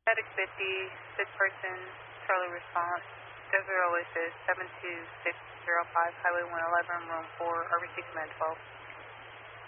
Medic 50, 6-person, Charlie response, Desert Oasis, 72605, Highway 111, room 4, RBC Command 12.